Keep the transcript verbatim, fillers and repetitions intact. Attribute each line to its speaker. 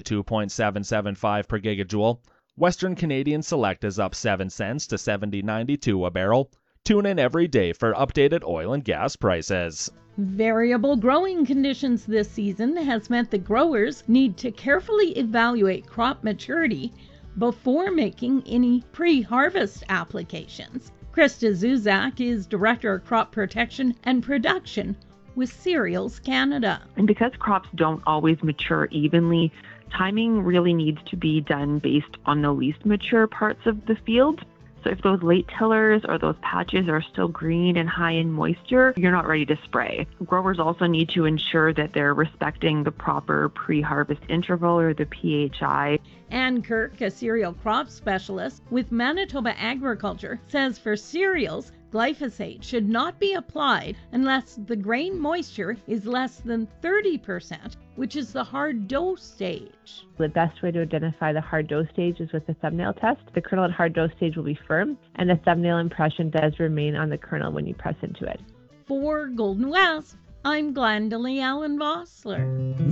Speaker 1: seventy-two point seven seven five per gigajoule. Western Canadian Select is up seven cents to seventy ninety-two a barrel. Tune in every day for updated oil and gas prices.
Speaker 2: Variable growing conditions this season has meant that growers need to carefully evaluate crop maturity before making any pre-harvest applications. Krista Zuzak is Director of Crop Protection and Production with Cereals Canada.
Speaker 3: And because crops don't always mature evenly, timing really needs to be done based on the least mature parts of the field. So if those late tillers or those patches are still green and high in moisture, you're not ready to spray. Growers also need to ensure that they're respecting the proper pre-harvest interval, or the P H I.
Speaker 2: Ann Kirk, a cereal crop specialist with Manitoba Agriculture, says for cereals, glyphosate should not be applied unless the grain moisture is less than thirty percent, which is the hard dose stage.
Speaker 4: The best way to identify the hard dose stage is with the thumbnail test. The kernel at hard dose stage will be firm, and the thumbnail impression does remain on the kernel when you press into it.
Speaker 2: For Golden West, I'm Glendalee Allen Vossler.